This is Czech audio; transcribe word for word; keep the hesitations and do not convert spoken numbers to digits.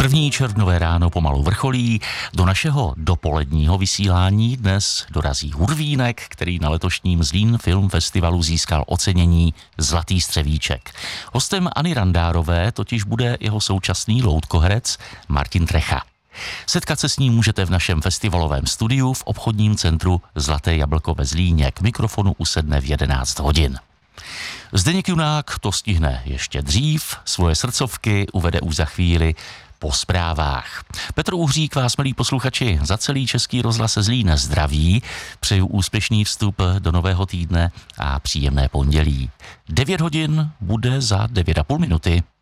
První červnové ráno pomalu vrcholí. Do našeho dopoledního vysílání dnes dorazí Hurvínek, který na letošním Zlín Film Festivalu získal ocenění Zlatý střevíček. Hostem Anny Randárové totiž bude jeho současný loutkoherec Martin Trecha. Setkat se s ním můžete v našem festivalovém studiu v obchodním centru Zlaté jablko ve Zlíně. K mikrofonu usedne v jedenáct hodin. Zdeněk Junák to stihne ještě dřív, svoje srdcovky uvede už za chvíli po zprávách. Petr Uhřík vás, milí posluchači, za celý Český rozhlas Zlín zdraví. Přeju úspěšný vstup do nového týdne a příjemné pondělí. devět hodin bude za devět a půl minuty.